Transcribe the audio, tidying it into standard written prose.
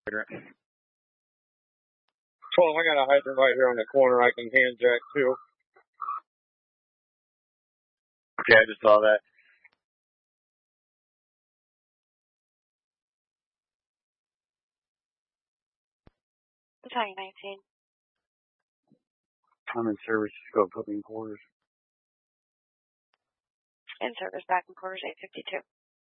Well, I got a hydrant right here on the corner I can hand jack to. Okay, I just saw that. Battalion 19. I'm in service. Just go put me in quarters. In service, back in quarters, 852.